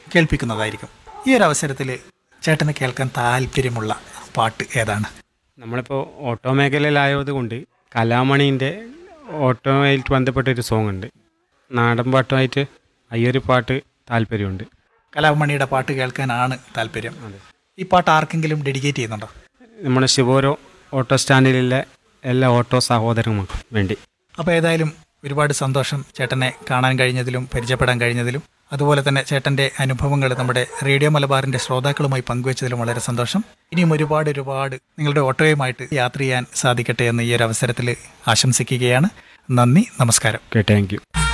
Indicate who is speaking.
Speaker 1: കേൾപ്പിക്കുന്നതായിരിക്കും. ഈ ഒരു അവസരത്തിൽ ചേട്ടന് കേൾക്കാൻ താല്പര്യമുള്ള പാട്ട് ഏതാണ്?
Speaker 2: നമ്മളിപ്പോൾ ഓട്ടോ മേഖലയിലായത് കൊണ്ട് കലാമണീൻ്റെ ഓട്ടോമായിട്ട് ബന്ധപ്പെട്ടൊരു സോങ് ഉണ്ട്. നാടൻ പാട്ടുമായിട്ട് ഈ ഒരു പാട്ട് താല്പര്യമുണ്ട്.
Speaker 1: കലാമണിയുടെ പാട്ട് കേൾക്കാനാണ് താല്പര്യം.
Speaker 2: അതെ.
Speaker 1: ഈ പാട്ട് ആർക്കെങ്കിലും ഡെഡിക്കേറ്റ് ചെയ്യുന്നുണ്ടോ?
Speaker 2: നമ്മുടെ ശിവോരോ ഓട്ടോ സ്റ്റാൻഡിലുള്ള എല്ലാ ഓട്ടോ സഹോദരങ്ങൾക്കും വേണ്ടി.
Speaker 1: അപ്പോൾ ഏതായാലും ഒരുപാട് സന്തോഷം ചേട്ടനെ കാണാൻ കഴിഞ്ഞതിലും പരിചയപ്പെടാൻ കഴിഞ്ഞതിലും. അതുപോലെ തന്നെ ചേട്ടൻ്റെ അനുഭവങ്ങൾ നമ്മുടെ റേഡിയോ മലബാറിൻ്റെ ശ്രോതാക്കളുമായി പങ്കുവച്ചതിലും വളരെ സന്തോഷം. ഇനിയും ഒരുപാട് നിങ്ങളുടെ ഓട്ടോയുമായിട്ട് യാത്ര ചെയ്യാൻ സാധിക്കട്ടെ എന്ന് ഈ ഒരു അവസരത്തിൽ ആശംസിക്കുകയാണ്. നന്ദി, നമസ്കാരം.
Speaker 2: Okay, thank you.